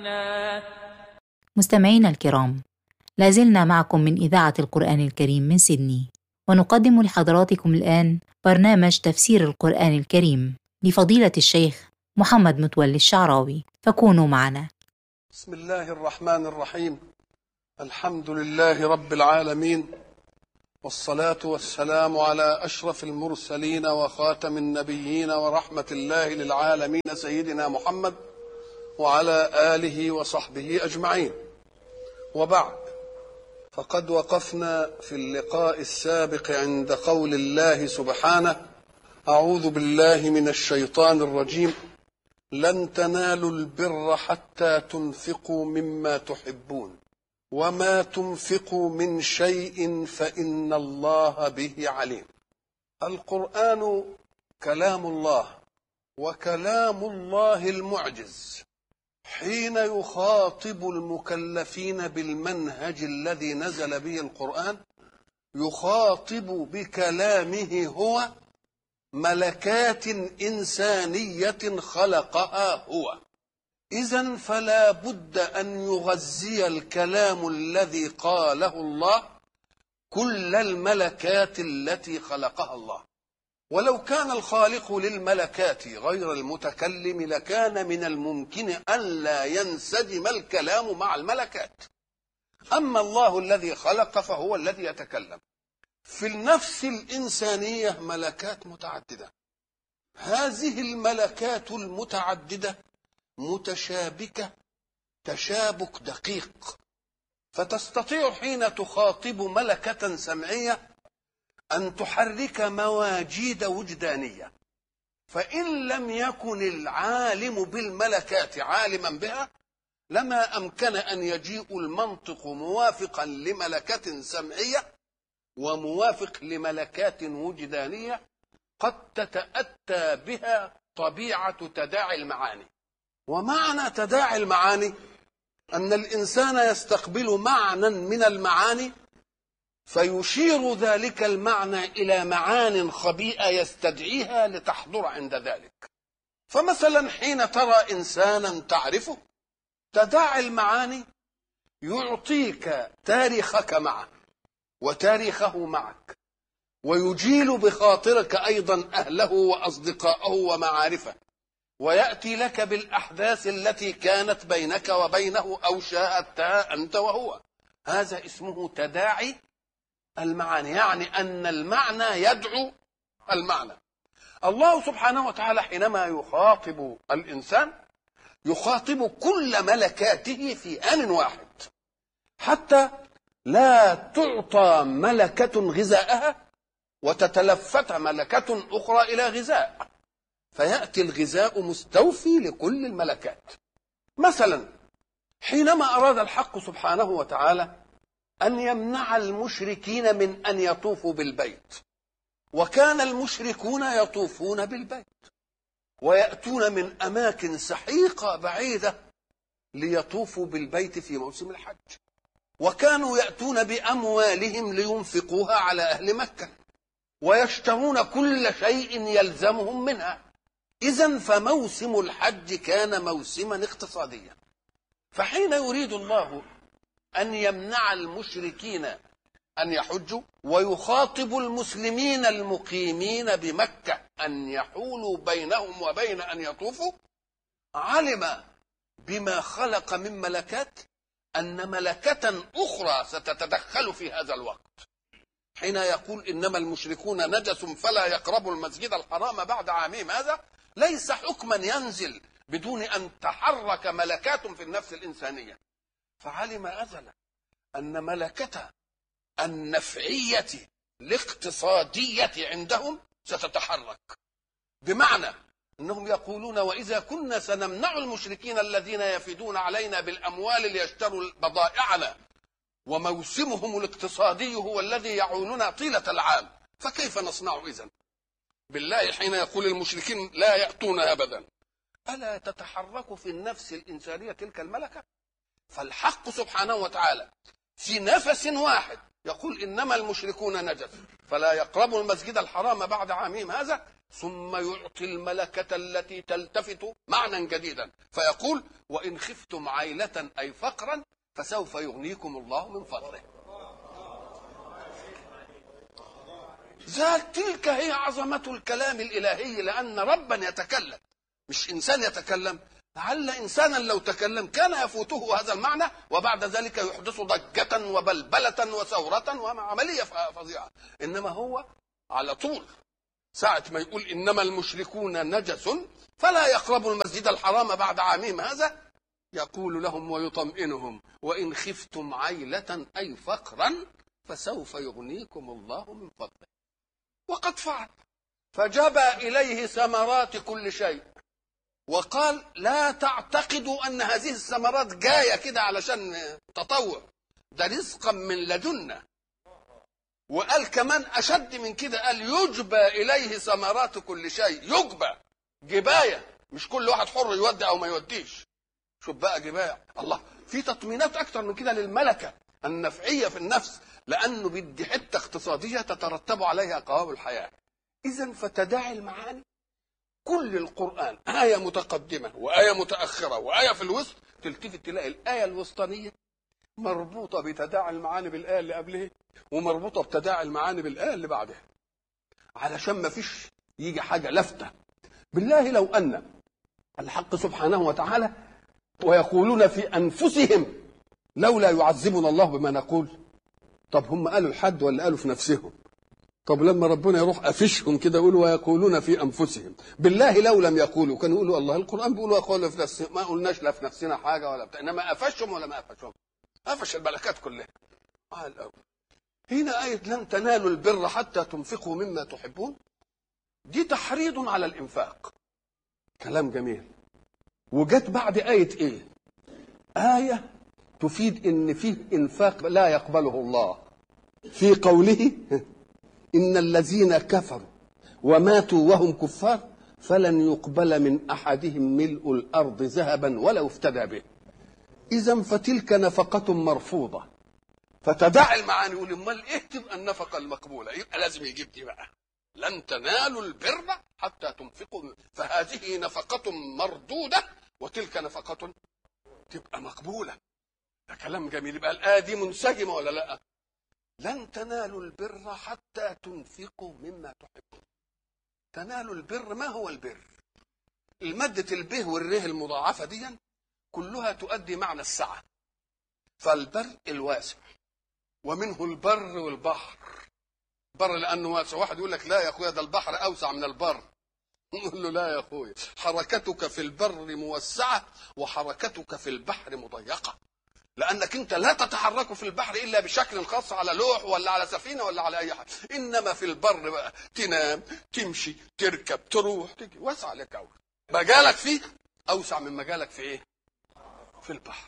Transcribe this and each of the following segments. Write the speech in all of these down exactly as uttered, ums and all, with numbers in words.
عنا. مستمعينا الكرام، لازلنا معكم من إذاعة القرآن الكريم من سيدني، ونقدم لحضراتكم الآن برنامج تفسير القرآن الكريم لفضيلة الشيخ محمد متولي الشعراوي، فكونوا معنا. بسم الله الرحمن الرحيم. الحمد لله رب العالمين، والصلاة والسلام على أشرف المرسلين وخاتم النبيين ورحمة الله للعالمين سيدنا محمد وعلى آله وصحبه أجمعين. وبعد، فقد وقفنا في اللقاء السابق عند قول الله سبحانه: أعوذ بالله من الشيطان الرجيم، لن تنالوا البر حتى تنفقوا مما تحبون وما تنفقوا من شيء فإن الله به عليم. القرآن كلام الله، وكلام الله المعجز حين يخاطب المكلفين بالمنهج الذي نزل به القرآن، يخاطب بكلامه هو ملكات إنسانية خلقها هو. إذن فلا بد أن يغذي الكلام الذي قاله الله كل الملكات التي خلقها الله. ولو كان الخالق للملكات غير المتكلم لكان من الممكن أن لا ينسجم الكلام مع الملكات. أما الله الذي خلق فهو الذي يتكلم. في النفس الإنسانية ملكات متعددة، هذه الملكات المتعددة متشابكة تشابك دقيق، فتستطيع حين تخاطب ملكة سمعية أن تحرك مواجيد وجدانية. فإن لم يكن العالم بالملكات عالما بها لما أمكن أن يجيء المنطق موافقا لملكة سمعية وموافق لملكات وجدانية قد تتأتى بها طبيعة تداعي المعاني. ومعنى تداعي المعاني أن الإنسان يستقبل معنى من المعاني فيشير ذلك المعنى إلى معان خبيئة يستدعيها لتحضر عند ذلك. فمثلا حين ترى إنسانا تعرفه، تداعي المعاني يعطيك تاريخك معه وتاريخه معك، ويجيل بخاطرك أيضا أهله وأصدقائه ومعارفه، ويأتي لك بالأحداث التي كانت بينك وبينه أو شاهدتها أنت وهو. هذا اسمه تداعي المعاني، يعني أن المعنى يدعو المعنى. الله سبحانه وتعالى حينما يخاطب الإنسان يخاطب كل ملكاته في آن واحد، حتى لا تعطى ملكة غذاءها وتتلفت ملكة أخرى إلى غذاء، فيأتي الغذاء مستوفي لكل الملكات. مثلا حينما أراد الحق سبحانه وتعالى أن يمنع المشركين من أن يطوفوا بالبيت، وكان المشركون يطوفون بالبيت ويأتون من أماكن سحيقة بعيدة ليطوفوا بالبيت في موسم الحج، وكانوا يأتون بأموالهم لينفقوها على أهل مكة ويشترون كل شيء يلزمهم منها. إذن فموسم الحج كان موسما اقتصاديا. فحين يريد الله أن يمنع المشركين أن يحجوا ويخاطب المسلمين المقيمين بمكة أن يحولوا بينهم وبين أن يطوفوا، علم بما خلق من ملكات أن ملكة أخرى ستتدخل في هذا الوقت. حين يقول إنما المشركون نجس فلا يقربوا المسجد الحرام بعد عامهم هذا، ليس حكما ينزل بدون أن تحرك ملكات في النفس الإنسانية. فعلم أزلا أن ملكة النفعية الاقتصادية عندهم ستتحرك، بمعنى أنهم يقولون: وإذا كنا سنمنع المشركين الذين يفدون علينا بالأموال ليشتروا بضائعنا وموسمهم الاقتصادي هو الذي يعولنا طيلة العام، فكيف نصنع إذن؟ بالله حين يقول المشركين لا يأتون أبدا، ألا تتحرك في النفس الإنسانية تلك الملكة؟ فالحق سبحانه وتعالى في نفس واحد يقول إنما المشركون نجس فلا يقربوا المسجد الحرام بعد عامهم هذا، ثم يعطي الملكة التي تلتفت معنى جديدا فيقول وإن خفتم عيلة أي فقرا فسوف يغنيكم الله من فضله. ذات تلك هي عظمة الكلام الإلهي، لأن ربا يتكلم مش إنسان يتكلم. لعل إنسانا لو تكلم كان يفوته هذا المعنى وبعد ذلك يحدث ضجة وبلبلة وثورة وعملية فظيعة، إنما هو على طول ساعة ما يقول إنما المشركون نجس فلا يقربوا المسجد الحرام بعد عامهم هذا يقول لهم ويطمئنهم وإن خفتم عيلة أي فقرا فسوف يغنيكم الله من فضله. وقد فعل، فجبى إليه ثمرات كل شيء، وقال لا تعتقدوا أن هذه الثمرات جاية كده علشان تطوع، ده رزقا من لدنا. وقال كمان أشد من كده، قال يجبى إليه ثمرات كل شيء. يجبى جباية، مش كل واحد حر يودي أو ما يوديش. شوف بقى جباية، الله في تطمينات أكتر من كده للملكة النفعية في النفس، لأنه بدي حتة اقتصادية تترتب عليها قوام الحياة. إذن فتداعي المعاني كل القرآن آية متقدمة وآية متأخرة وآية في الوسط، تلتفت تلاقي الآية الوسطانية مربوطة بتداعي المعاني بالآية اللي قبلها ومربوطة بتداعي المعاني بالآية اللي بعدها، علشان ما فيش يجي حاجة لفتة. بالله لو أن الحق سبحانه وتعالى ويقولون في أنفسهم لولا يعذبنا الله بما نقول، طب هم قالوا الحد ولا قالوا في نفسهم؟ طب لما ربنا يروح قافشهم كده يقولوا ويقولون في انفسهم، بالله لو لم يقولوا كانوا يقولوا الله القران بيقول ويقولوا في نفسنا، ما قلناش لا في نفسنا حاجه ولا بتاع، انما قفشهم ولا ما قفشهم؟ قفش الملكات كلها. آه الأول. هنا آية لن تنالوا البر حتى تنفقوا مما تحبون، دي تحريض على الإنفاق، كلام جميل. وجت بعد آية إيه؟ آية تفيد إن فيه إنفاق لا يقبله الله، في قوله إن الذين كفروا وماتوا وهم كفار فلن يقبل من أحدهم ملء الأرض ذهبا ولو افتدى به. إذن فتلك نفقة مرفوضة، فتدعي المعاني يقول امال ايه تبقى النفقة المقبولة؟ يبقى لازم يجيب دي بقى، لن تنالوا البر حتى تنفقوا، فهذه نفقة مردودة وتلك نفقة تبقى مقبولة. ده كلام جميل. يبقى الآية دي منسجمة ولا لا؟ لن تنالوا البر حتى تنفقوا مما تحبون. تنالوا البر، ما هو البر؟ المادة البه والره المضاعفة دي كلها تؤدي معنى السعة، فالبر الواسع، ومنه البر والبحر. بر لأنه واسع، واحد يقول لك لا يا أخويا ده البحر أوسع من البر، نقول له لا يا أخويا، حركتك في البر موسعة وحركتك في البحر مضيقة، لأنك أنت لا تتحرك في البحر إلا بشكل خاص على لوح ولا على سفينة ولا على أي حاجة، إنما في البر بقى تنام تمشي تركب تروح تجي، واسع لك أوي، مجالك فيه أوسع من مجالك في إيه؟ في البحر.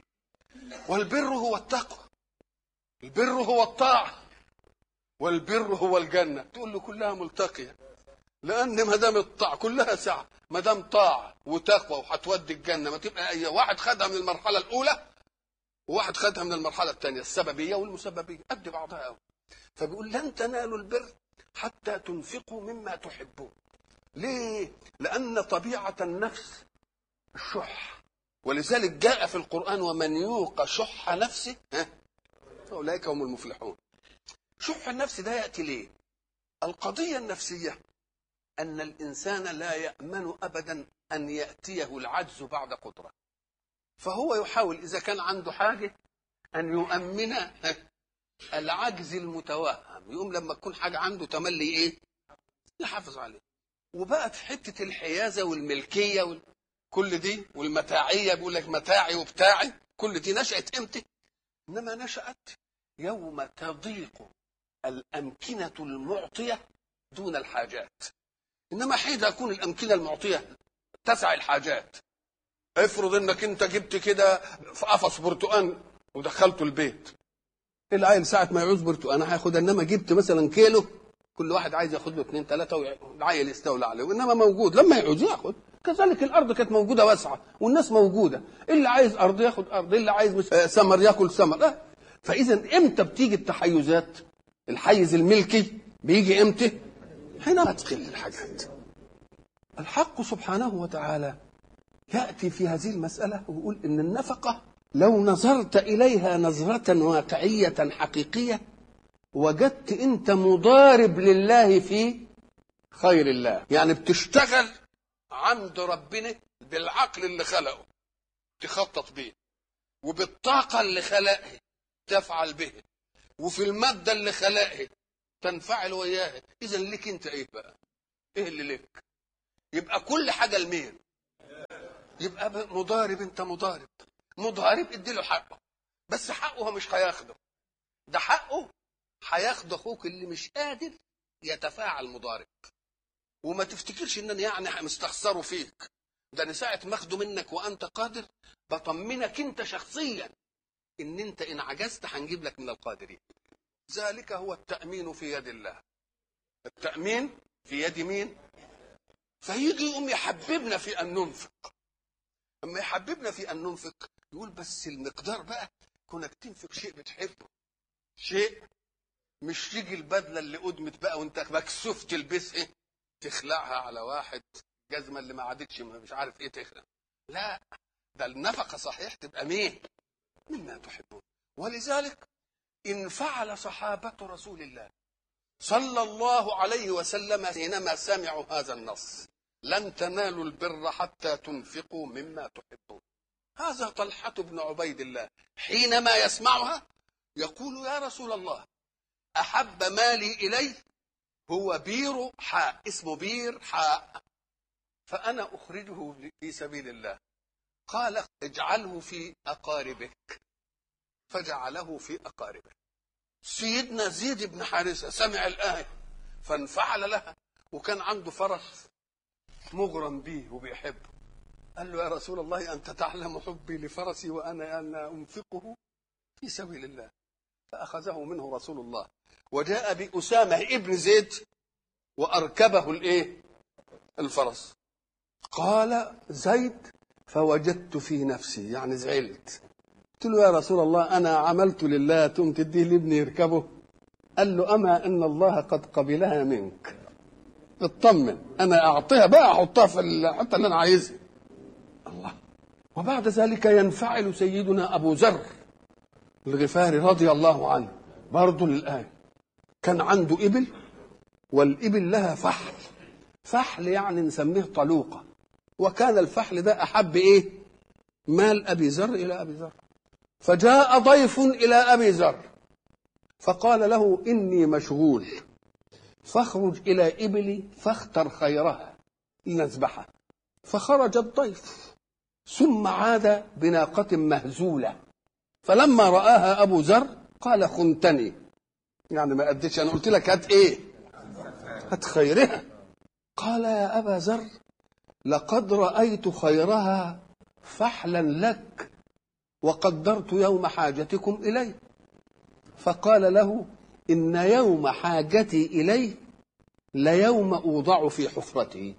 والبر هو التقوى، البر هو الطاعة، والبر هو الجنة. تقول له كلها ملتقية، لأن ما دام الطاعة كلها ساعة، ما دام طاعة وتقوى وهتودي الجنة، ما تبقى أي واحد خدها من المرحلة الأولى وواحد خدها من المرحلة الثانية، السببية والمسببية قد بعضها قوي. فبيقول لن تنالوا البر حتى تنفقوا مما تحبون. ليه؟ لأن طبيعة النفس الشح، ولذلك جاء في القرآن ومن يوق شح نفسه أولئك هم المفلحون. شح النفس ده يأتي ليه؟ القضية النفسية أن الإنسان لا يأمن أبدا أن يأتيه العجز بعد قدرة، فهو يحاول إذا كان عنده حاجة أن يؤمن العجز المتوهم، يقوم لما تكون حاجة عنده تملي إيه؟ يحافظ عليه. وبقت حتة الحيازة والملكية وال... كل دي والمتاعية، بيقول لك متاعي وبتاعي، كل دي نشأت إمتى؟ إنما نشأت يوم تضيق الأمكنة المعطية دون الحاجات. إنما حين تكون الأمكنة المعطية تسع الحاجات، افرض إنك أنت جبت كده في قفص برتقان ودخلته البيت، العيل ساعة ما يعوز برتقان هياخدها، إنما جبت مثلا كيلو كل واحد عايز ياخد له اثنين ثلاثة والعيل يستولى عليه، إنما موجود لما يعوز ياخد. كذلك الأرض كانت موجودة واسعة والناس موجودة، اللي عايز أرض ياخد أرض، اللي عايز ثمر ياكل ثمر. فإذا إمتى بتيجي التحيزات؟ الحيز الملكي بيجي إمتى؟ حينما تقل الحاجات. الحق سبحانه وتعالى يأتي في هذه المسألة ويقول إن النفقة لو نظرت إليها نظرة واقعية حقيقية وجدت أنت مضارب لله في خير الله. يعني بتشتغل عند ربنا بالعقل اللي خلقه تخطط به، وبالطاقة اللي خلقها تفعل به، وفي المادة اللي خلقها تنفعل وياها. إذن لك أنت إيه بقى؟ إيه اللي لك؟ يبقى كل حاجة لمين؟ يبقى مضارب. أنت مضارب مضارب اديله حقه، بس حقه مش هياخده، ده حقه هياخد أخوك اللي مش قادر يتفاعل مضارب. وما تفتكرش إن يعني مستخسره فيك، ده أنا ساعة ما أخده منك وأنت قادر بطمنك أنت شخصيا إن أنت إن عجزت هنجيب لك من القادرين. ذلك هو التأمين في يد الله. التأمين في يد مين؟ فيجي يقوم يحببنا في أن ننفق. أما يحببنا في أن ننفق يقول بس المقدار بقى كونك تنفق شيء بتحبه، شيء مش يجي البدلة اللي قدمت بقى وانت مكسوف تلبسها تخلعها على واحد جزمة اللي ما عادتش مش عارف ايه تخلع. لا، ده النفقة صحيح تبقى مين؟ مما تحبون. ولذلك إن فعل صحابة رسول الله صلى الله عليه وسلم حينما سمعوا هذا النص لن تنالوا البر حتى تنفقوا مما تحبون. هذا طلحة بن عبيد الله حينما يسمعها يقول يا رسول الله أحب مالي إلي هو بير حاء، اسمه بير حاء، فأنا أخرجه في سبيل الله. قال اجعله في أقاربك، فجعله في أقاربه. سيدنا زيد بن حارثة سمع الآية فانفعل لها، وكان عنده فرس مغرم به وبيحبه. قال له يا رسول الله أنت تعلم حبي لفرسي وأنا أنا أنفقه في سبيل الله. فأخذه منه رسول الله وجاء بأسامة ابن زيد وأركبه الإيه؟ الفرس. قال زيد فوجدت في نفسي، يعني زعلت، قلت له يا رسول الله أنا عملت لله تم تديه لابني يركبه؟ قال له أما إن الله قد قبلها منك، اطمن، أنا أعطيها بقى أحطها في الحتة اللي أنا عايزها. الله. وبعد ذلك ينفعل سيدنا أبو ذر الغفاري رضي الله عنه برضه للآية. كان عنده إبل والإبل لها فحل، فحل يعني نسميه طلوقة، وكان الفحل ده أحب إيه؟ مال أبي ذر إلى أبي ذر. فجاء ضيف إلى أبي ذر فقال له إني مشغول فاخرج إلى إبلي فاختر خيرها لنذبحها. فخرج الضيف ثم عاد بناقة مهزولة، فلما رآها أبو ذر قال خنتني، يعني ما أديتش، أنا قلت لك هات إيه؟ هات خيرها. قال يا أبا ذر لقد رأيت خيرها فحلا لك وقدرت يوم حاجتكم إليه. فقال له إن يوم حاجتي إليه ليوم أوضع في حفرته.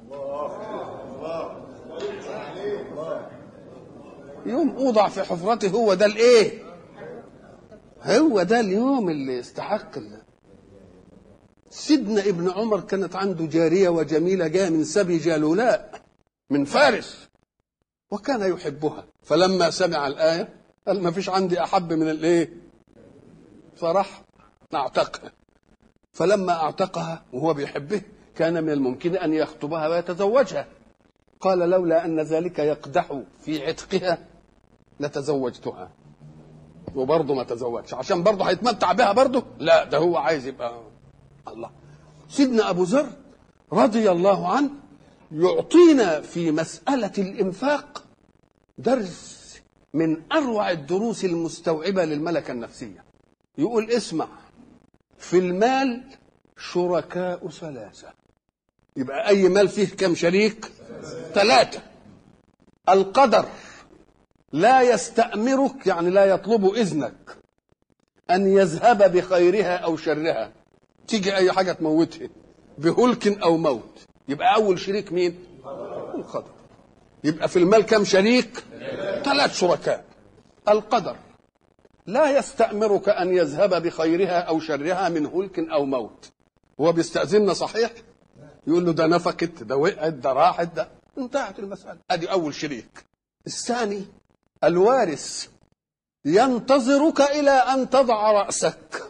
يوم أوضع في حفرته هو ده الإيه؟ هو ده اليوم اللي يستحق الله. سيدنا ابن عمر كانت عنده جارية وجميلة جاية من سبي جالولاء من فارس وكان يحبها، فلما سمع الآية قال ما فيش عندي أحب من الإيه؟ فراح اعتقها. فلما اعتقها وهو بيحبه كان من الممكن أن يخطبها ويتزوجها. قال لولا أن ذلك يقدح في عتقها لتزوجتها، وبرضه ما تزوجش عشان برضه هيتمتع بها برضه، لا ده هو عايز يبقى الله. سيدنا أبو ذر رضي الله عنه يعطينا في مسألة الإنفاق درس من أروع الدروس المستوعبة للملكة النفسية. يقول اسمع، في المال شركاء ثلاثة. يبقى أي مال فيه كم شريك؟ ثلاثة. القدر لا يستأمرك، يعني لا يطلب إذنك أن يذهب بخيرها أو شرها، تيجي أي حاجة تموتها بهلك أو موت. يبقى أول شريك مين؟ القدر. يبقى في المال كم شريك؟ ثلاث شركاء. القدر لا يستأمرك أن يذهب بخيرها أو شرها من هلك أو موت. هو بيستأذننا صحيح، يقول له ده نفقت، ده وقعت، ده راحت، ده انتهت المسألة. أدي أول شريك. الثاني الوارث ينتظرك إلى أن تضع رأسك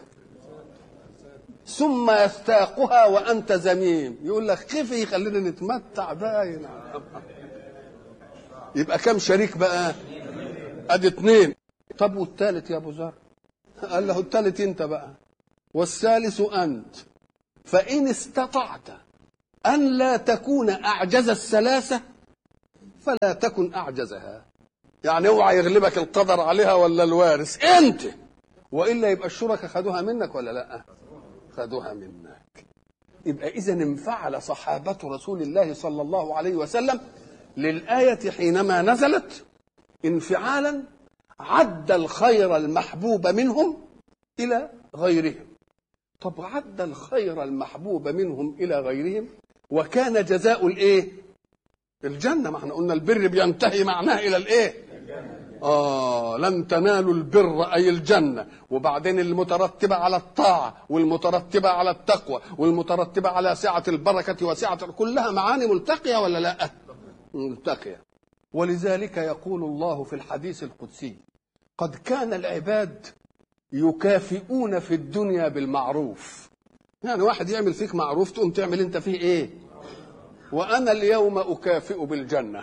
ثم يستاقها وأنت زميم، يقول لك كيف يخلينا نتمتع باين. يبقى كم شريك بقى؟ أدي اتنين. طب والثالث يا أبو ذر؟ قال له الثالث أنت بقى، والثالث أنت، فإن استطعت أن لا تكون أعجز الثلاثة فلا تكن أعجزها. يعني اوعى يغلبك القدر عليها ولا الوارث أنت، وإلا يبقى الشركاء خدوها منك ولا لا؟ خدوها منك. يبقى إذا انفعل صحابة رسول الله صلى الله عليه وسلم للآية حينما نزلت انفعالا عد الخير المحبوب منهم إلى غيرهم. طب عد الخير المحبوب منهم إلى غيرهم وكان جزاء الإيه؟ الجنة. ما احنا قلنا البر بينتهي معناه إلى الإيه؟ آه لن تنالوا البر أي الجنة، وبعدين المترتبة على الطاعة والمترتبة على التقوى والمترتبة على سعة البركة وسعة، كلها معاني ملتقية ولا لا؟ ملتقية. ولذلك يقول الله في الحديث القدسي: قد كان العباد يكافئون في الدنيا بالمعروف. يعني واحد يعمل فيك معروف تقوم تعمل انت فيه ايه؟ وأنا اليوم أكافئ بالجنة.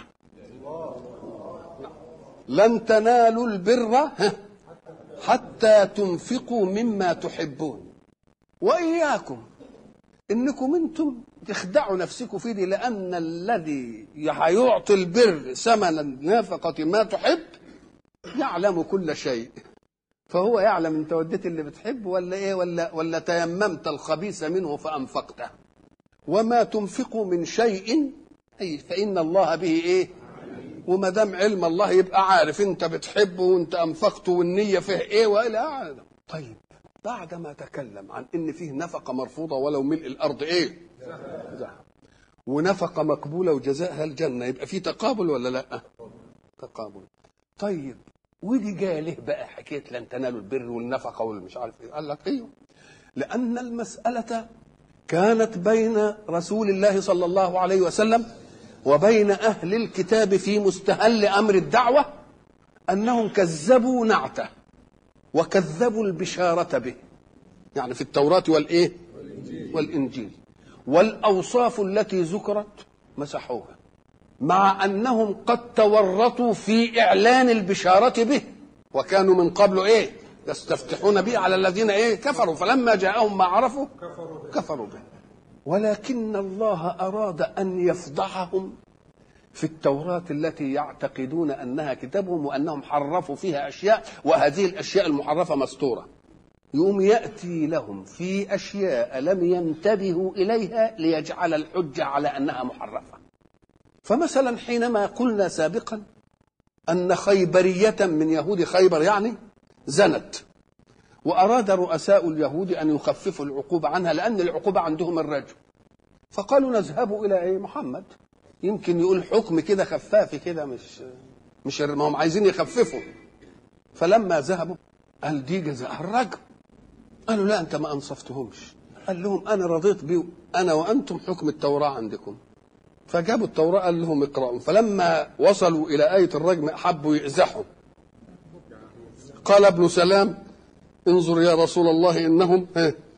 لن تنالوا البر حتى تنفقوا مما تحبون. وإياكم إنكم أنتم تخدعوا نفسكم في دي، لأن الذي هيعطي البر ثمنا نفقة ما تحب يعلم كل شيء، فهو يعلم انت وديت اللي بتحب ولا ايه، ولا ولا تيممت الخبيث منه فأنفقته. وما تنفقوا من شيء أي فإن الله به ايه، وما دام علم الله يبقى عارف انت بتحبه وانت انفقته والنية فيه ايه والى اخره. طيب بعد ما تكلم عن ان فيه نفقة مرفوضة ولو ملء الارض ايه ذهب، ونفقة مقبولة وجزاءها الجنة، يبقى فيه تقابل ولا لا؟ تقابل. طيب ودي جايه ليه بقى حكايه لن تنالوا البر والنفقه والمش عارف ايه؟ قال لك ايوه، لان المساله كانت بين رسول الله صلى الله عليه وسلم وبين اهل الكتاب في مستهل امر الدعوه، انهم كذبوا نعته وكذبوا البشاره به، يعني في التوراه والايه والانجيل، والاوصاف التي ذكرت مسحوها، مع أنهم قد تورطوا في إعلان البشارة به، وكانوا من قبل إيه يستفتحون به على الذين إيه كفروا، فلما جاءهم ما عرفوا كفروا به. ولكن الله أراد أن يفضحهم في التوراة التي يعتقدون أنها كتابهم وأنهم حرفوا فيها أشياء، وهذه الأشياء المحرفة مستورة. يوم يأتي لهم في أشياء لم ينتبهوا إليها ليجعل الحجة على أنها محرفة. فمثلا حينما قلنا سابقا أن خيبرية من يهود خيبر يعني زنت، وأراد رؤساء اليهود أن يخففوا العقوبة عنها لأن العقوبة عندهم الرجم، فقالوا نذهب إلى إيه محمد يمكن يقول حكم كده خفاف كده، مش مش ما هم عايزين يخففوا. فلما ذهبوا قال دي جزاء الرجم. قالوا لا أنت ما أنصفتهمش. قال لهم أنا رضيت بيه أنا وأنتم حكم التوراة عندكم. فجابوا التوراة قال لهم اقرأوا، فلما وصلوا إلى آية الرجم حبوا يئزحوا. قال ابن سلام انظر يا رسول الله إنهم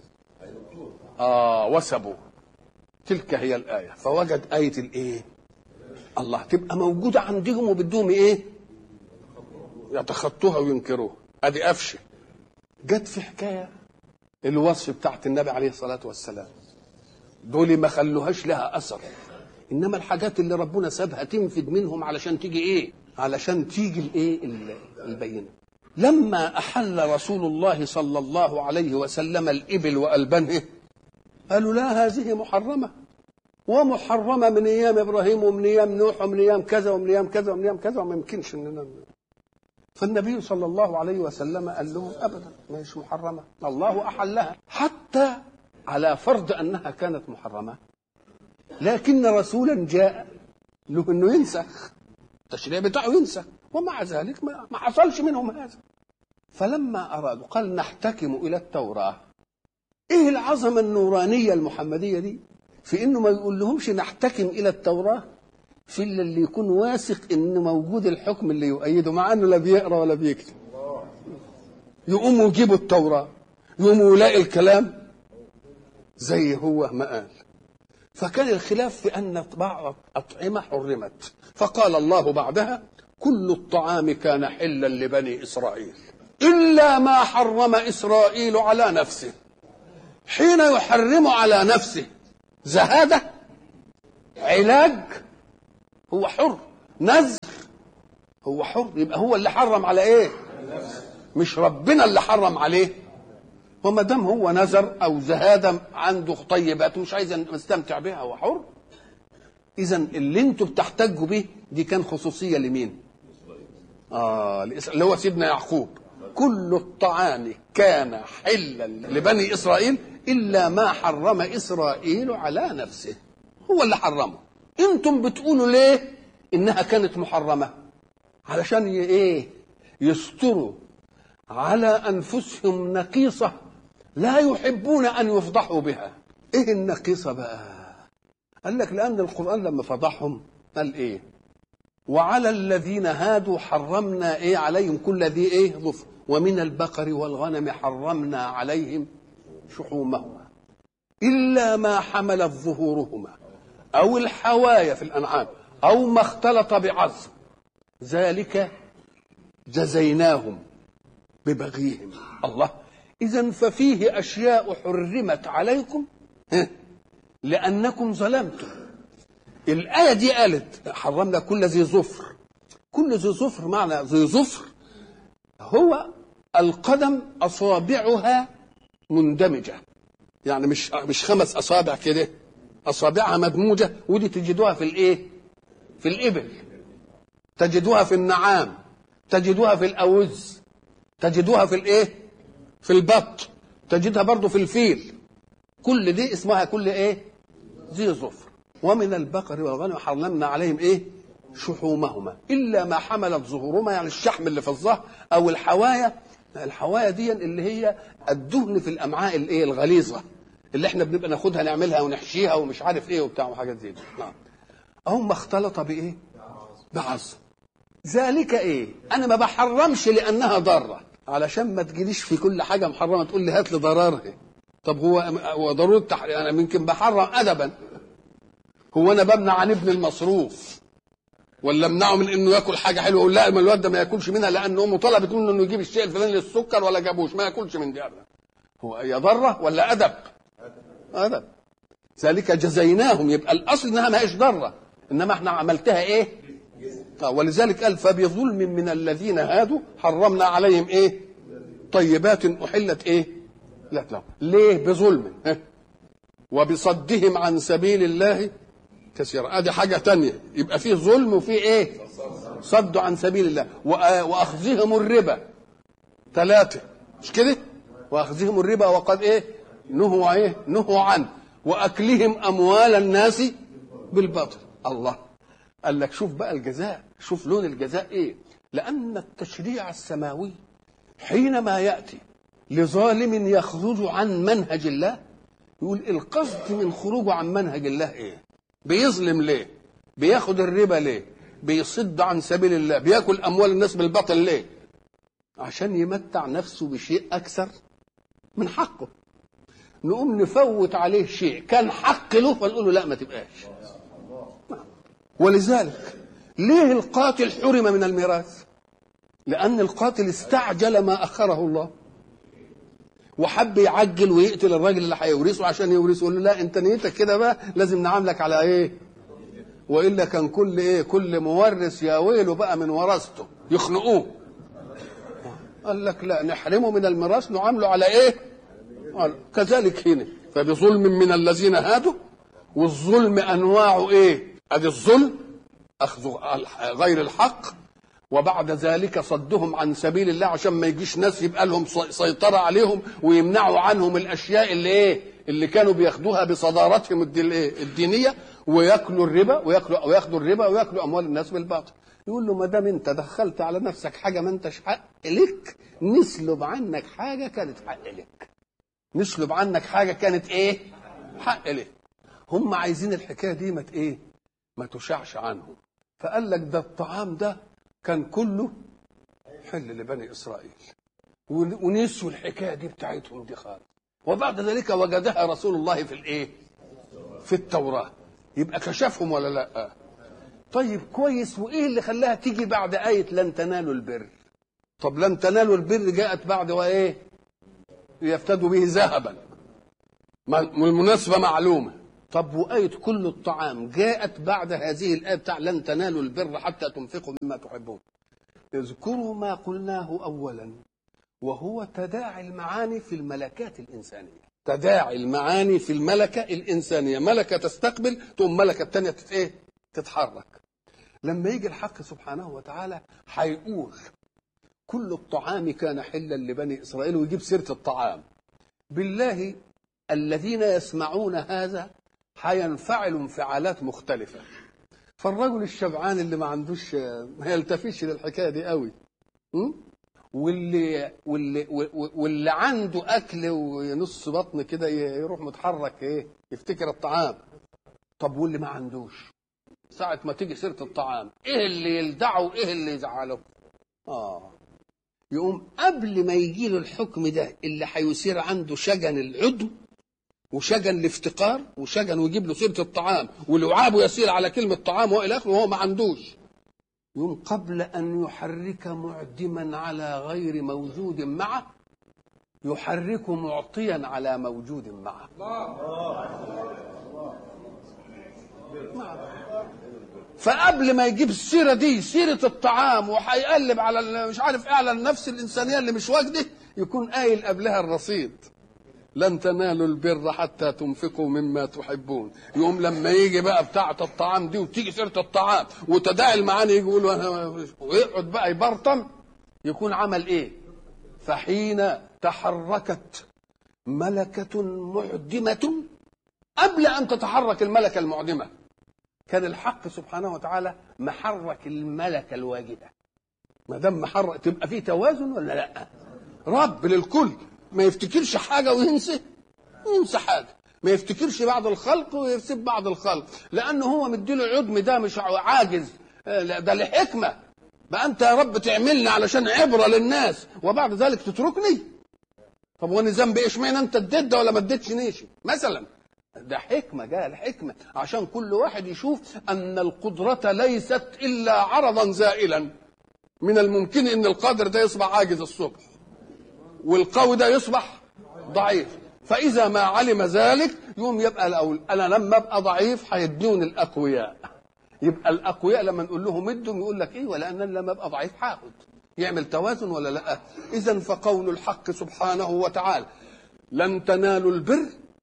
آه وسبوا. تلك هي الآية، فوجد آية الإيه الله تبقى موجودة عندهم وبدهم إيه يتخطوها وينكروها. أدي قفشة جت في حكاية الوصف بتاعت النبي عليه الصلاة والسلام، دول ما خلوهاش لها أثر، إنما الحاجات اللي ربنا سابها تنفد منهم علشان تيجي إيه علشان تيجي الإيه البينة. لما أحل رسول الله صلى الله عليه وسلم الإبل وألبانه قالوا لا هذه محرمة، ومحرمة من أيام إبراهيم ومن أيام نوح ومن أيام كذا ومن أيام كذا ومن أيام كذا وما يمكنش إننا. فالنبي صلى الله عليه وسلم قال لهم أبدا مش محرمة، الله أحلها حتى على فرض أنها كانت محرمة، لكن رسولا جاء له انه ينسخ التشريع بتاعه ينسخ، ومع ذلك ما حصلش منهم هذا. فلما أرادوا قال نحتكم إلى التوراة. إيه العظمة النورانية المحمدية دي في إنه ما يقول لهمش نحتكم إلى التوراة في اللي يكون واثق إن موجود الحكم اللي يؤيده، مع إنه لا بيقرأ ولا بيكتب. يقوموا يجيبوا التوراة، يقوموا يلاقي الكلام زي هو ما قال. فكان الخلاف في أن بعض أطعمة حرمت، فقال الله بعدها كل الطعام كان حلا لبني إسرائيل إلا ما حرم إسرائيل على نفسه. حين يحرم على نفسه زهادة، علاج، هو حر، نذر هو حر، يبقى هو اللي حرم على ايه؟ مش ربنا اللي حرم عليه. وما دام هو نذر او زهاده عنده طيبات ومش عايز يستمتع بها هو حر. اذا اللي انتوا بتحتجوا به دي كان خصوصيه لمين؟ اه اللي هو سيدنا يعقوب. كل الطعام كان حلا لبني اسرائيل الا ما حرم اسرائيل على نفسه، هو اللي حرمه. انتم بتقولوا ليه انها كانت محرمه؟ علشان ايه؟ يستروا على انفسهم نقيصه لا يحبون ان يفضحوا بها. ايه النقيصه بقى؟ قال لك لان القران لما فضحهم قال ايه؟ وعلى الذين هادوا حرمنا ايه عليهم كل ذي ايه ظفر ومن البقر والغنم حرمنا عليهم شحومهما الا ما حملت ظهورهما او الحوايا في الانعام او ما اختلط بعظم ذلك جزيناهم ببغيهم. الله، اذا ففيه اشياء حرمت عليكم لانكم ظلمتم. الايه دي قالت حرمنا كل ذي ظفر. كل ذي ظفر معنى ذي ظفر هو القدم اصابعها مندمجه، يعني مش مش خمس اصابع كده، اصابعها مدموجه. ودي تجدوها في الايه؟ في الابل، تجدوها في النعام، تجدوها في الاوز، تجدوها في الايه؟ في البط، تجدها برضو في الفيل. كل دي اسمها كل ايه؟ ذي ظفر. ومن البقر والغنم حرمنا عليهم ايه؟ شحومهما الا ما حملت ظهورهما، يعني الشحم اللي في الظهر او الحوايا. الحوايا دي اللي هي الدهن في الامعاء الايه؟ الغليظه اللي احنا بنبقى ناخدها نعملها ونحشيها ومش عارف ايه وبتاع وحاجات زي دي. نعم. او ما اختلط بايه؟ بعظم. ذلك ايه؟ انا ما بحرمش لانها ضاره، علشان ما تجيليش في كل حاجه محرمه تقول لي هات لي ضررها. طب هو هو ضروره تحريم؟ انا يمكن بحرم ادبا. هو انا بمنع عن ابن المصروف ولا امنعه من انه ياكل حاجه حلوه؟ اقول لا ما الواد ده ما ياكلش منها لان امه طلبت منه انه يجيب الشيء الفلاني للسكر ولا جابوش، ما ياكلش من دي ابدا. هو يا ضره ولا ادب؟ ادب. ذلك جزيناهم، يبقى الاصل انها ما هيش ضره، انما احنا عملتها ايه؟ ولذلك قال فبظلم من الذين هادوا حرمنا عليهم ايه؟ طيبات احلت ايه؟ لا لا. ليه بظلم؟ وبصدهم عن سبيل الله كثيرا. ادي حاجه تانية، يبقى فيه ظلم وفيه ايه؟ صد عن سبيل الله. واخذهم الربا ثلاثه، مش كده؟ واخذهم الربا وقد ايه؟ نهوا ايه؟ نهوا عنه. واكلهم اموال الناس بالباطل. الله، قال لك شوف بقى الجزاء، شوف لون الجزاء ايه؟ لان التشريع السماوي حينما ياتي لظالم يخرج عن منهج الله، يقول القصد من خروجه عن منهج الله ايه؟ بيظلم ليه؟ بياخد الربا ليه؟ بيصد عن سبيل الله، بياكل اموال الناس بالباطل ليه؟ عشان يمتع نفسه بشيء اكثر من حقه. نقوم نفوت عليه شيء كان حق له فنقول له لا ما تبقاش. ولذلك ليه القاتل حرم من الميراث؟ لأن القاتل استعجل ما أخره الله وحب يعجل ويقتل الراجل اللي هيورثه عشان يورثه. يقول له لا انت نيتك كده بقى لازم نعاملك على ايه؟ والا كان كل ايه؟ كل مورث يا ويله بقى من ورثته يخنقوه. قال لك لا نحرمه من الميراث نعامله على ايه؟ كذلك هنا فبظلم من الذين هادوا. والظلم انواعه ايه؟ ادي الظلم اخذ غير الحق، وبعد ذلك صدهم عن سبيل الله عشان ما يجيش ناس يبقى لهم سيطرة عليهم ويمنعوا عنهم الاشياء اللي ايه؟ اللي كانوا بياخدوها بصدارتهم الدينية، وياكلوا الربا وياكلوا وياخدوا الربا وياكلوا اموال الناس بالباطل. يقول له ما دام انت دخلت على نفسك حاجه ما انتش حق لك، نسلب عنك حاجه كانت حق لك. نسلب عنك حاجه كانت ايه؟ حق لك. هم عايزين الحكايه دي ما ايه؟ ما تشعش عنهم. فقال لك ده الطعام ده كان كله حل لبني اسرائيل، ونسوا الحكايه دي بتاعتهم دي خالص. وبعد ذلك وجدها رسول الله في الايه؟ في التوراه. يبقى كشفهم ولا لا؟ طيب كويس. وايه اللي خلاها تيجي بعد آية لن تنالوا البر؟ طب لن تنالوا البر جاءت بعد وايه؟ يفتدوا به ذهبا، والمناسبة معلومة. طب وآية كل الطعام جاءت بعد هذه الآية بتاع لن تنالوا البر حتى تنفقوا مما تحبون. اذكروا ما قلناه أولا، وهو تداعي المعاني في الملكات الإنسانية. تداعي المعاني في الملكة الإنسانية، ملكة تستقبل تقوم ملكة التانية تت تتحرك. لما يجي الحق سبحانه وتعالى هيقول كل الطعام كان حلا لبني إسرائيل ويجيب سيرة الطعام، بالله الذين يسمعون هذا هينفعلوا انفعالات مختلفة. فالرجل الشبعان اللي ما عندوش ما يلتفيش للحكاية دي قوي، واللي واللي واللي عنده اكل ونص بطن كده يروح متحرك ايه؟ يفتكر الطعام. طب واللي ما عندوش ساعة ما تيجي سيرة الطعام ايه اللي يلدعه وايه اللي يزعله؟ اه يقوم قبل ما يجي له الحكم ده اللي هيثير عنده شجن العدو وشجن الافتقار وشجن ويجيب له سيرة الطعام ولعابه يسير على كلمة طعام والى اخره وهو ما عندوش، يوم قبل أن يحرك معدما على غير موجود معه يحرك معطيا على موجود معه. فقبل ما يجيب السيرة دي سيرة الطعام وهيقلب على مش عارف ايه على النفس الإنسانية اللي مش واجده، يكون قايل قبلها الرصيد لن تنالوا البر حتى تنفقوا مما تحبون. يوم لما يجي بقى بتاعة الطعام دي وتيجي سيرة الطعام وتداعي المعاني يجي يقول ويقعد بقى يبرطم، يكون عمل ايه؟ فحين تحركت ملكة معدمة قبل ان تتحرك الملكة المعدمة كان الحق سبحانه وتعالى محرك الملكة الواجدة. ما دام محرك تبقى فيه توازن ولا لا؟ رب للكل، ما يفتكرش حاجة وينسى ينسى حاجة، ما يفتكرش بعض الخلق ويسيب بعض الخلق، لأنه هو مديله عدم ده مش عاجز، ده لحكمة. بقى أنت يا رب تعملنا علشان عبرة للناس وبعد ذلك تتركني؟ طب وانا ذنبي ايش؟ معنى انت اديت ده ولا ما اديتش نيشي مثلا؟ ده حكمة، جاء الحكمة عشان كل واحد يشوف أن القدرة ليست إلا عرضا زائلا. من الممكن أن القادر ده يصبح عاجز الصبح والقوي ده يصبح ضعيف، فإذا ما علم ذلك يوم يبقى الأول أنا لما أبقى ضعيف هيدوني الأقوياء، يبقى الأقوياء لما نقول لهم ادهم يقول لك إيه؟ ولا أنا لما أبقى ضعيف هاخد، يعمل توازن ولا لا؟ إذن فقول الحق سبحانه وتعالى لن تنالوا البر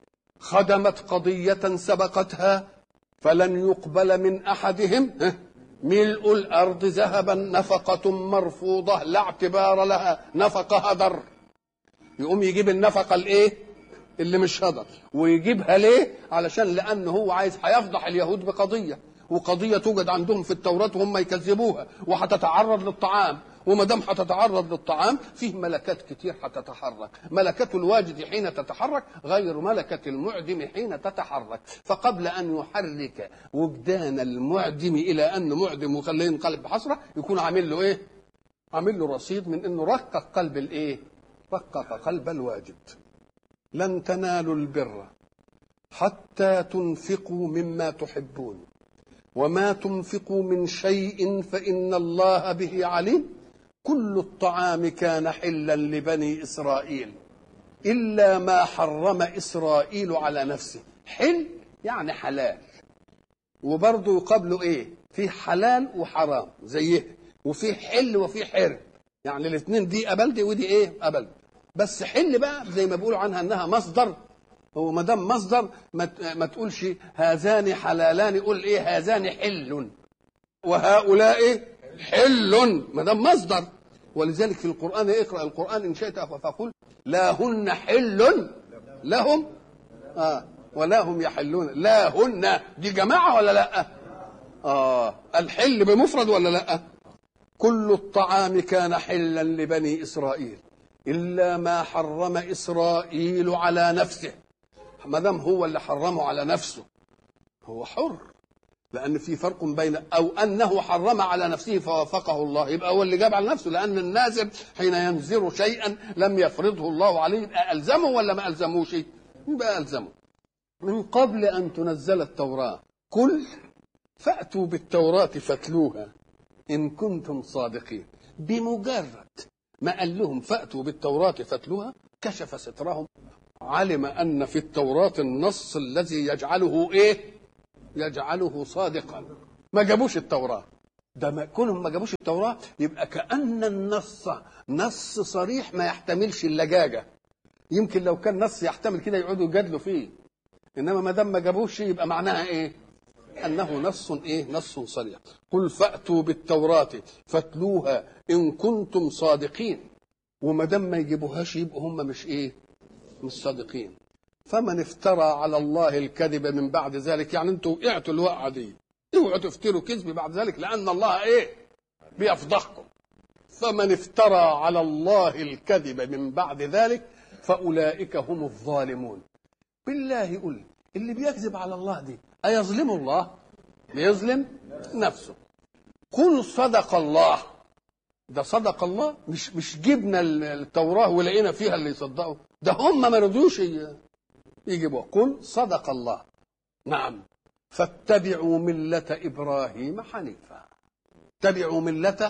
خدمت قضية سبقتها فلن يقبل من أحدهم ملء الأرض ذهبا نفقة مرفوضة لا اعتبار لها، نفقة هدر. يقوم يجيب النفقة الايه اللي مش هدر، ويجيبها ليه؟ علشان لأنه هو عايز هيفضح اليهود بقضية، وقضية توجد عندهم في التوراة وهم يكذبوها، وهتتعرض للطعام، وما دام هتتعرض للطعام فيه ملكات كتير هتتحرك. ملكة الواجد حين تتحرك غير ملكة المعدم حين تتحرك. فقبل أن يحرك وجدان المعدم إلى أن معدم وخليه ينقلب بحسرة يكون عامل له إيه؟ عامل له رصيد من أنه رقق قلب الإيه؟ رقق قلب الواجد. لن تنالوا البر حتى تنفقوا مما تحبون وما تنفقوا من شيء فإن الله به عليم. كل الطعام كان حلا لبني إسرائيل إلا ما حرم إسرائيل على نفسه. حل يعني حلال، وبرضه يقابله إيه؟ في حلال وحرام زيه، وفي حل وفي حرم، يعني الاثنين دي قبل دي ودي إيه؟ قبل. بس حل بقى زي ما بيقولوا عنها إنها مصدر، هو ما دام مصدر ما تقولش هذان حلالان، قول إيه؟ هذان حل وهؤلاء حل، ما دام مصدر. ولذلك في القرآن اقرأ القرآن إن شئت فقل لا هن حل لهم آه ولا هم يحلون. لا هن دي جماعة ولا لا؟ آه الحل بمفرد ولا لا؟ كل الطعام كان حلا لبني إسرائيل إلا ما حرم إسرائيل على نفسه. ما دام هو اللي حرمه على نفسه هو حر، لأن في فرق بين أو أنه حرم على نفسه فوافقه الله، يبقى هو اللي جاب على نفسه، لأن النازل حين ينزر شيئا لم يفرضه الله عليه يبقى ألزمه ولا ما ألزموش؟ يبقى ألزمه. من قبل أن تنزل التوراة قل فأتوا بالتوراة فاتلوها إن كنتم صادقين. بمجرد ما قال لهم فأتوا بالتوراة فاتلوها كشف سترهم، علم أن في التوراة النص الذي يجعله إيه؟ يجعله صادقا. ما جابوش التوراة، ده ما كونهم ما جابوش التوراة يبقى كأن النص نص صريح ما يحتملش اللجاجة. يمكن لو كان نص يحتمل كده يقعدوا يجادلوا فيه، إنما ما دام ما جابوش يبقى معناها إيه؟ أنه نص إيه؟ نص صريح. قل فأتوا بالتوراة فاتلوها إن كنتم صادقين. وما دام ما يجيبوهاش يبقوا هم مش إيه؟ مش صادقين. فمن افترى على الله الكذب من بعد ذلك، يعني انتوا وقعتوا الوقعه دي، اوعوا تفتروا كذب بعد ذلك لان الله ايه؟ بيفضحكم. فمن افترى على الله الكذب من بعد ذلك فاولئك هم الظالمون. بالله يقول اللي بيكذب على الله دي ايظلم الله؟ بيظلم نفسه. قل صدق الله. ده صدق الله، مش مش جبنا التوراه ولقينا فيها اللي يصدقوا، ده هم ما رضوش يجيبوا. قل صدق الله. نعم. فاتبعوا ملة إبراهيم حنيفا. اتبعوا ملة.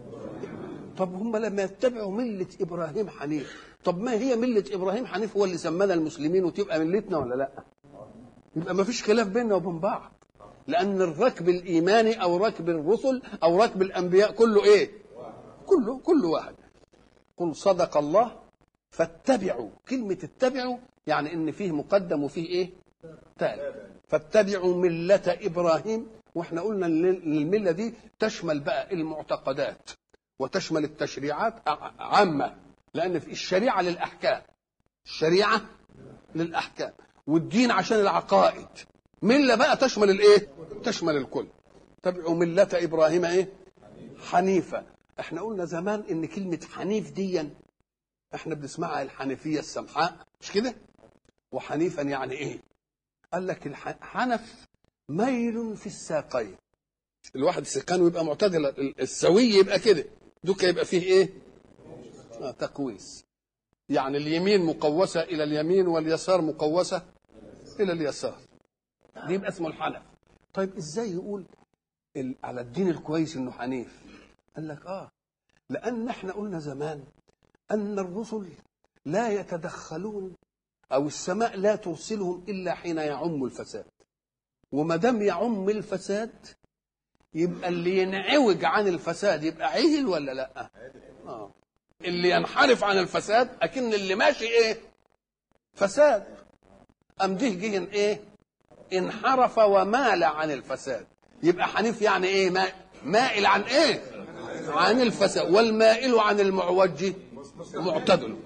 طب هم لما يتبعوا ملة إبراهيم حنيف، طب ما هي ملة إبراهيم حنيف؟ هو اللي سمانا المسلمين وتبقى ملتنا ولا لا؟ يبقى ما فيش خلاف بيننا وبين بعض، لأن الركب الإيماني أو ركب الرسل أو ركب الأنبياء كله إيه؟ كله كله واحد. قل صدق الله فاتبعوا. كلمة اتبعوا يعني ان فيه مقدم وفيه ايه؟ تالي. فاتبعوا ملة ابراهيم. واحنا قلنا ان الملة دي تشمل بقى المعتقدات وتشمل التشريعات عامة، لان في الشريعة للاحكام، الشريعة للاحكام، والدين عشان العقائد. ملة بقى تشمل الايه؟ تشمل الكل. اتبعوا ملة ابراهيم ايه؟ حنيفة. احنا قلنا زمان ان كلمة حنيف دي احنا بنسمعها الحنفية السمحاء، مش كده؟ وحنيفا يعني ايه؟ قال لك الحنف ميل في الساقين. الواحد ساقانه يبقى معتدل، السوي يبقى كده، دوك يبقى فيه ايه؟ آه تقويس. يعني اليمين مقوسة الى اليمين واليسار مقوسة الى اليسار، دي يبقى اسمه الحنف. طيب ازاي يقول على الدين الكويس انه حنيف؟ قال لك اه لان احنا قلنا زمان أن الرسل لا يتدخلون أو السماء لا ترسلهم إلا حين يعم الفساد، وما دام يعم الفساد يبقى اللي ينعوج عن الفساد يبقى عيل ولا لا؟ آه. اللي ينحرف عن الفساد أكن اللي ماشي إيه؟ فساد. أم ده جه إيه؟ انحرف ومال عن الفساد. يبقى حنيف يعني إيه؟ مائل عن إيه؟ عن الفساد. والمائل عن المعوج معتدل.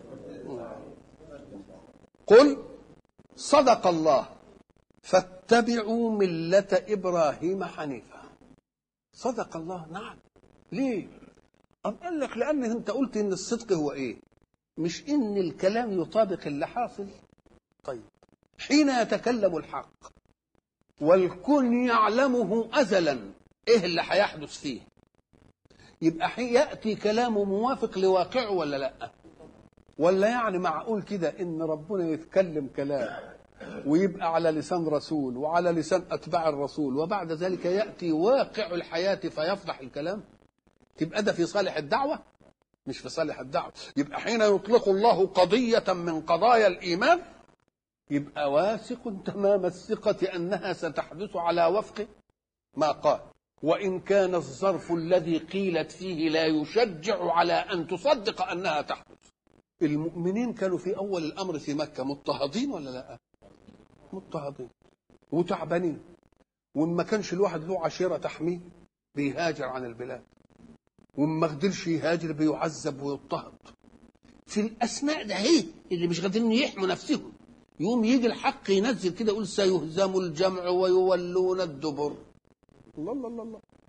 قل صدق الله فاتبعوا ملة إبراهيم حنيفا. صدق الله. نعم. ليه؟ أم قال لك لأن أنت قلت إن الصدق هو إيه؟ مش إن الكلام يطابق اللي حاصل. طيب حين يتكلم الحق والكون يعلمه أزلا إيه اللي هيحدث فيه، يبقى يأتي كلامه موافق لواقعه ولا لا؟ ولا يعني معقول كده إن ربنا يتكلم كلام ويبقى على لسان رسول وعلى لسان أتباع الرسول وبعد ذلك يأتي واقع الحياة فيفضح الكلام؟ تبقى ده في صالح الدعوة؟ مش في صالح الدعوة. يبقى حين يطلق الله قضية من قضايا الإيمان يبقى واثق تمام الثقة أنها ستحدث على وفق ما قال، وإن كان الظرف الذي قيلت فيه لا يشجع على أن تصدق أنها تحدث. المؤمنين كانوا في أول الأمر في مكة مضطهدين ولا لا؟ مضطهدين وتعبانين، وما كانش الواحد له عشيرة تحميه بيهاجر عن البلاد، وما قدرش يهاجر بيعذب ويضطهد. في الأثناء ده هي اللي مش قادرين يحموا نفسهم يوم يجي الحق ينزل كده يقول سيهزم الجمع ويولون الدبر. الله الله الله الله.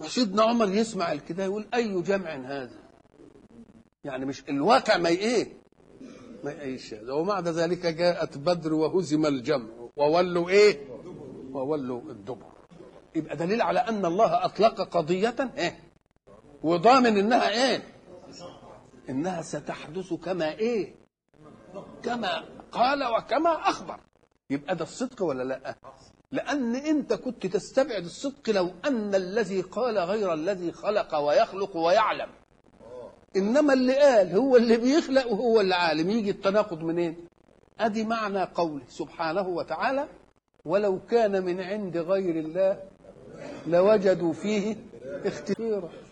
سيدنا عمر يسمع الكده يقول أي جمع هذا؟ يعني مش الواقع ما ايه ما يعيش هذا. وبعد ذلك جاءت بدر وهزم الجمع وولوا ايه وولوا الدبر. يبقى دليل على ان الله اطلق قضيه ايه وضامن انها ايه انها ستحدث كما ايه كما قال وكما اخبر. يبقى ده الصدق ولا لا؟ لان انت كنت تستبعد الصدق لو ان الذي قال غير الذي خلق ويخلق ويعلم، انما اللي قال هو اللي بيخلق وهو اللي عالم. يجي التناقض منين؟ ادي معنى قوله سبحانه وتعالى ولو كان من عند غير الله لوجدوا فيه اختلافا.